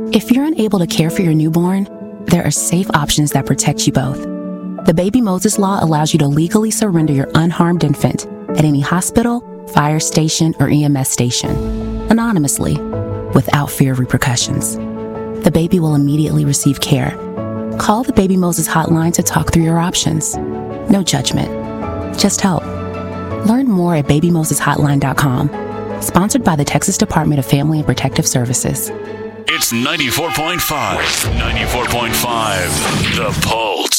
If you're unable to care for your newborn, there are safe options that protect you both. The Baby Moses Law allows you to legally surrender your unharmed infant at any hospital, fire station, or EMS station, anonymously, without fear of repercussions. The baby will immediately receive care. Call the Baby Moses hotline to talk through your options. No judgment, just help. Learn more at babymoseshotline.com. Sponsored by the Texas Department of Family and Protective Services. It's 94.5. 94.5. The Pulse.